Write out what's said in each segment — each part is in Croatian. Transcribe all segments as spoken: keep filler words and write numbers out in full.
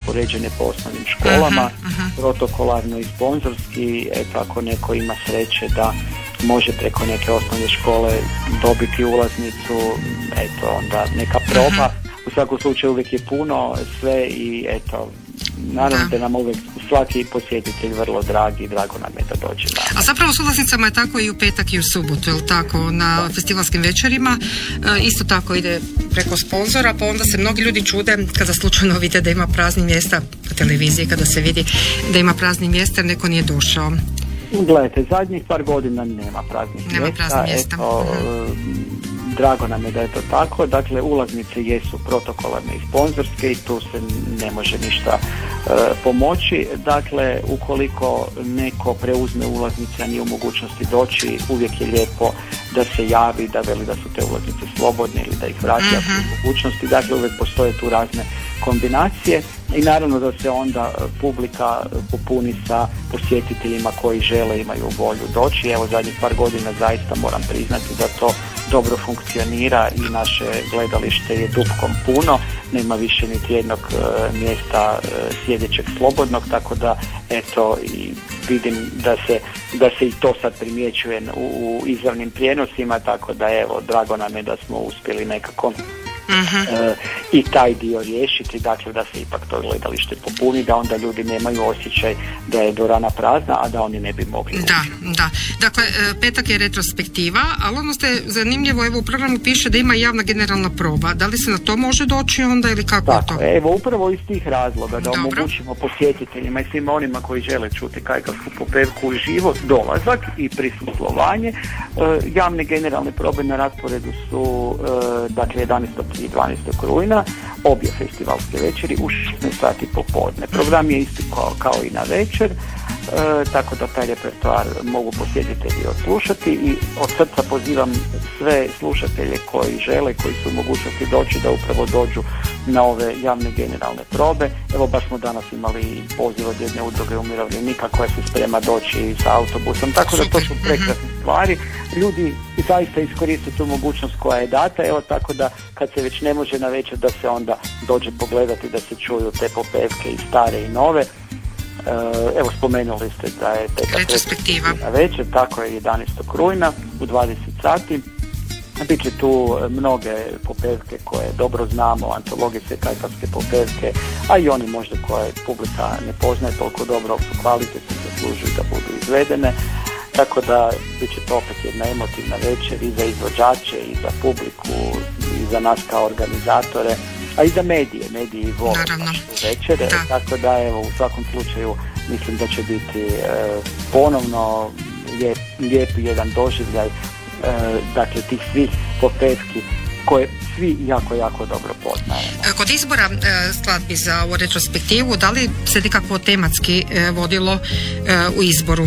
raspoređene po osnovnim školama, uh-huh, uh-huh. protokolarno i sponzorski. Eto, ako neko ima sreće da može preko neke osnovne škole dobiti ulaznicu, eto, onda neka proba. Uh-huh. U svakom slučaju uvijek je puno sve i eto, naravno da, da nam uvijek svaki posjetitelj vrlo dragi i drago nam je da dođe na. A zapravo s ulaznicama je tako i u petak i u subotu, je li tako? Na da. festivalskim večerima e, isto tako ide preko sponzora, pa onda se mnogi ljudi čude kada slučajno vide da ima prazni mjesta na televiziji, kada se vidi da ima prazni mjesta jer neko nije došao. Gledajte, zadnjih par godina nema praznih nema mjesta. Praznih mjesta. Eto, uh-huh. Drago nam je da je to tako. Dakle, ulaznice jesu protokolarne i sponzorske i tu se ne može ništa uh, pomoći. Dakle, ukoliko neko preuzme ulaznice, a nije u mogućnosti doći, uvijek je lijepo da se javi, da veli da su te ulaznice slobodne ili da ih vrati ako uh-huh. u mogućnosti. Dakle, uvijek postoje tu razne kombinacije i naravno da se onda publika popuni sa posjetiteljima koji žele, imaju volju doći. Evo, zadnjih par godina zaista moram priznati da to dobro funkcionira i naše gledalište je dupkom puno, nema više niti jednog uh, mjesta uh, sjedećeg slobodnog, tako da eto i vidim da se, da se i to sad primjećuje u, u izravnim prijenosima, tako da evo, drago nam je da smo uspjeli nekako Uh-huh. i taj dio riješiti, dakle da se ipak to gledalište popuni, da onda ljudi nemaju osjećaj da je dvorana prazna, a da oni ne bi mogli. Da, da. Dakle, petak je retrospektiva, ali ono ste zanimljivo, evo u programu piše da ima javna generalna proba. Da li se na to može doći onda ili kako tako, je to? Evo, upravo iz tih razloga da Dobro. omogućimo posjetiteljima i svima onima koji žele čuti Kajkavsku popevku u živo dolazak i prisustvovanje. E, javne generalne probe na rasporedu su e, dakle jedanaestog i dvanaestog rujna, obje festivalske večeri u šesnaest sati popodne. Program je isti kao, kao i na večer, e, tako da taj repertoar mogu posjetitelji odslušati i od srca pozivam sve slušatelje koji žele, koji su u mogućnosti doći, da upravo dođu na ove javne generalne probe. Evo, baš smo danas imali poziv od jedne udruge umirovljenika koja se sprema doći sa autobusom, tako da to su prekrasne stvari. Ljudi zaista iskoriste tu mogućnost koja je data, evo, tako da kad se već ne može na večer, da se onda dođe pogledati, da se čuju te popevke i stare i nove. Evo, spomenuli ste da je retrospektiva na večer, tako je jedanaestog rujna u dvadeset sati. Biće tu mnoge popevke koje dobro znamo, antologijske kajkavske popevke, a i oni možda koje publika ne poznaje toliko dobro, su kvalitetne, zaslužuju da budu izvedene. Tako da bit će to opet jedna emotivna večer i za izvođače, i za publiku, i za nas kao organizatore, a i za medije. Mediji vole baš tu večere, da. Tako da evo, u svakom slučaju mislim da će biti e, ponovno lijep, lijep jedan doživljaj e, dakle tih svih popevki koje svi jako, jako dobro poznajemo. Kod izbora e, skladbi za ovu retrospektivu, da li se nekako tematski e, vodilo e, u izboru?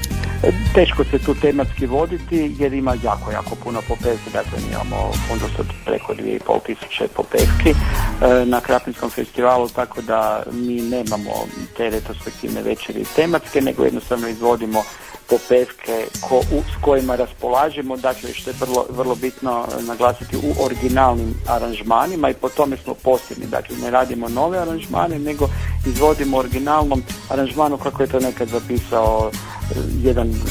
Teško se tu tematski voditi jer ima jako, jako puno popevki, dakle mi imamo fundus od preko dvije i pol tisuće popevki e, na Krapinskom festivalu, tako da mi nemamo te retrospektivne večeri tematske, nego jednostavno izvodimo popevke ko, u, s kojima raspolažemo, dakle što je vrlo, vrlo bitno naglasiti, u originalnim aranžmanima i po tome smo posebni, dakle ne radimo nove aranžmane, nego izvodimo originalnom aranžmanu kako je to nekad zapisao jedan uh,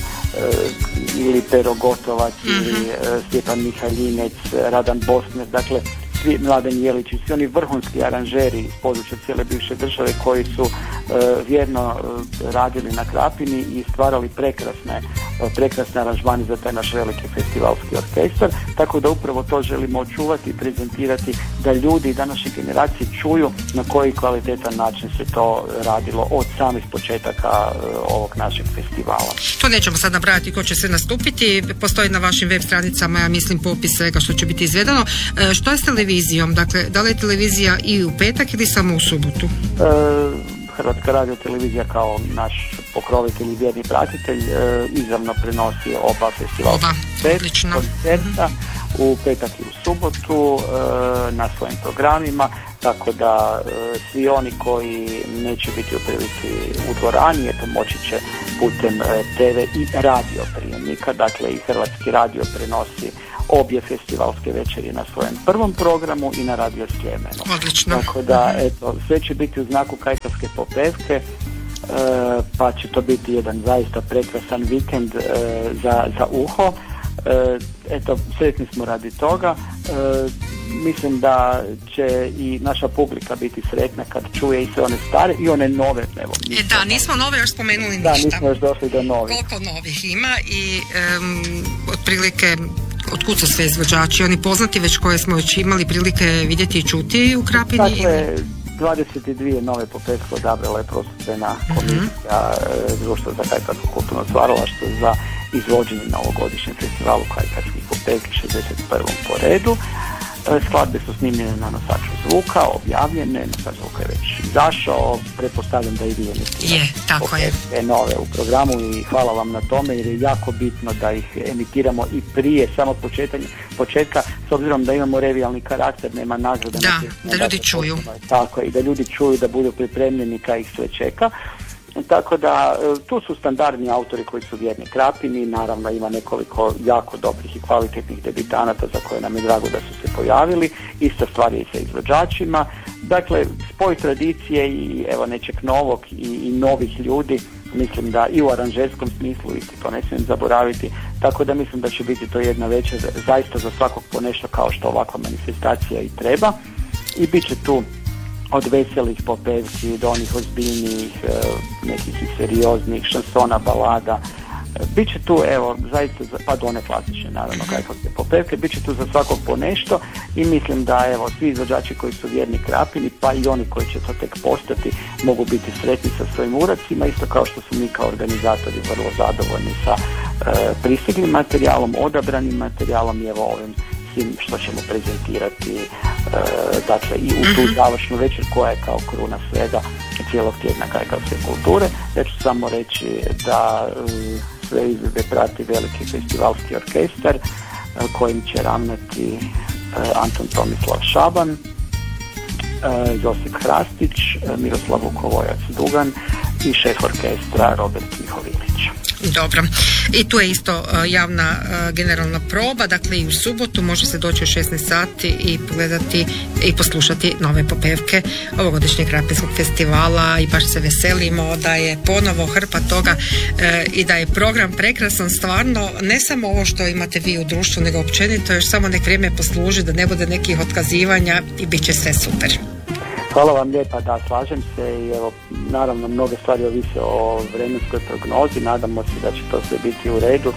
ili Pero Gotovac, mm-hmm. ili uh, Stjepan Mihaljinec, Radan Bosner, dakle svi, Mladen Jelić i svi oni vrhunski aranžeri iz područja cijele bivše države koji su uh, vjerno uh, radili na Krapini i stvarali prekrasne, uh, prekrasne aranžmane za taj naš veliki festivalski orkestar, tako da upravo to želimo očuvati i prezentirati, da ljudi današnje generacije čuju na koji kvalitetan način se to radilo od samih početaka uh, ovog našeg festivala. To nećemo sad nabrajati ko će se nastupiti, postoji na vašim web stranicama, ja mislim, popis svega što će biti izvedeno. Uh, što je s televizijom? Dakle, da li je televizija i u petak ili samo u subotu? E, Hrvatska radio televizija kao naš pokrovitelj i vjerni pratitelj e, izravno prenosi oba festivalska koncerta u petak i u subotu e, na svojim programima. tako da e, svi oni koji neće biti u prilici u dvorani, eto moći će putem e, te ve i radio prijemnika, dakle i Hrvatski radio prenosi obje festivalske večeri na svojem prvom programu i na Radio Sljemenu. Odlično. Tako da, eto, sve će biti u znaku Kajkavske popevke, e, pa će to biti jedan zaista prekrasan vikend e, za, za uho. E, eto, sretni smo radi toga. E, mislim da će i naša publika biti sretna kad čuje i sve one stare i one nove. Evo, e da, nismo nove još spomenuli ništa. Da, nismo još došli do novih. Koliko novih ima i um, otprilike od kud su sve izvođači? Oni poznati već koje smo već imali prilike vidjeti i čuti u Krapini? Dakle, dvadeset dvije nove popevke odabrala je prosudbena komisija mm-hmm. Društva za kajkavsko kulturno stvaralaštvo za izvođenje na ovogodišnjem festivalu kajkavskih popevki šezdeset prvom po redu. Skladbe su snimljene na nosaču zvuka, objavljene, nosač zvuka je već izašao, pretpostavljam da i vi emitiramo popevke nove u programu i hvala vam na tome jer je jako bitno da ih emitiramo i prije samog početka, s obzirom da imamo revijalni karakter, nema nagrada. Da, da ljudi čuju. Tako, i da ljudi čuju, da budu pripremljeni kad ih sve čeka. Tako da tu su standardni autori koji su vjerni Krapini, naravno ima nekoliko jako dobrih i kvalitetnih debitanata za koje nam je drago da su se pojavili, ista stvar je i sa izvođačima, dakle spoj tradicije i evo nečeg novog i, i novih ljudi, mislim da i u aranžerskom smislu isto to ne smijem zaboraviti, tako da mislim da će biti to jedna večer zaista za svakog po nešto kao što ovakva manifestacija i treba i bit će tu od veselih popevki do onih ozbiljnijih, nekih i serioznih, šansona, balada. Biće tu, evo, zaista, pa do one klasične, naravno, kajkavske popevke, bit će tu za svakog po nešto i mislim da, evo, svi izvođači koji su vjerni Krapini, pa i oni koji će to tek postati, mogu biti sretni sa svojim uracima, isto kao što su mi kao organizatori vrlo zadovoljni sa e, pristiglim materijalom, odabranim materijalom i evo ovim svim što ćemo prezentirati e, dakle i u tu završnu večer koja je kao kruna svega cijelog tjedna kajkavske kulture. Ja ću samo reći da e, sve izvedbe prati veliki festivalski orkestar e, kojim će ravnati e, Anton Tomislav Šaban, e, Josip Hrastić, e, Miroslav Vukovojac Dugan i šef orkestra Robert Mihovilić. Dobro. I tu je isto javna generalna proba, dakle i u subotu može se doći u šesnaest sati i pogledati i poslušati nove popevke ovogodišnjeg Krapinskog festivala i baš se veselimo da je ponovo hrpa toga e, i da je program prekrasan, stvarno ne samo ovo što imate vi u društvu nego općenito još samo nek vrijeme posluži da ne bude nekih otkazivanja i bit će sve super. Hvala vam lijepa, da, slažem se i evo, naravno mnoge stvari ovise o vremenskoj prognozi, nadamo se da će to sve biti u redu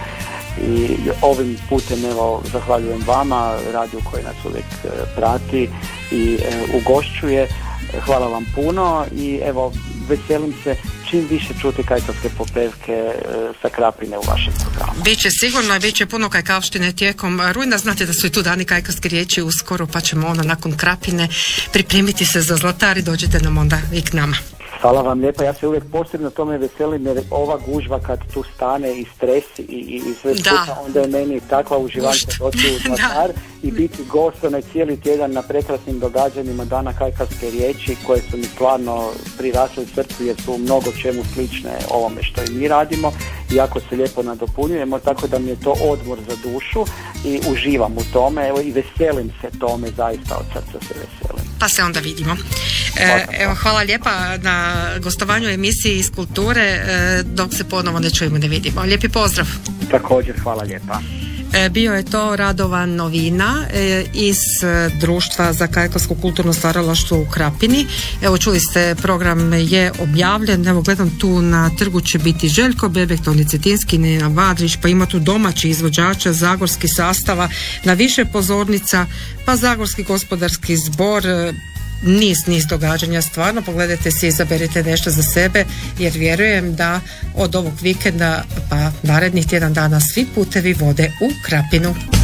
i ovim putem evo zahvaljujem vama, radiju koji nas uvijek prati i e, ugošćuje, hvala vam puno i evo veselim se čim više čuti kajkavske popevke e, sa Krapine u vašem programu. Biće sigurno i bit će puno kajkavštine tijekom rujna, znate da su i tu dani kajkavske riječi uskoro pa ćemo onda nakon Krapine pripremiti se za Zlatar i dođete nam onda i k nama. Hvala vam lijepa, ja se uvijek posebno tome veselim jer ova gužva kad tu stane i stres i, i, i sve skupa, onda je meni takva uživanka doći u Zlatar i biti gost onaj cijeli tjedan na prekrasnim događanjima dana kajkavske riječi koje su mi stvarno prirasle srcu jer su u mnogo čemu slične ovome što i mi radimo i jako se lijepo nadopunjujemo, tako da mi je to odmor za dušu i uživam u tome, evo i veselim se tome, zaista od srca se veselim. Pa se onda vidimo. E, evo, hvala lijepa na gostovanju emisiji iz kulture, e, dok se ponovo ne čujemo, ne vidimo. Lijepi pozdrav. Također, hvala lijepa. E, bio je to Radovan Novina e, iz Društva za kajkavsko kulturno stvaralaštvo u Krapini. Evo, čuli ste, program je objavljen, evo gledam tu na trgu će biti Željko Bebek, Toni Cetinski, Nina Badrić, pa ima tu domaći izvođača, zagorski sastava, na više pozornica, pa Zagorski gospodarski zbor, niz, niz događanja, stvarno pogledajte si, izaberite nešto za sebe jer vjerujem da od ovog vikenda pa narednih tjedan dana svi putevi vode u Krapinu.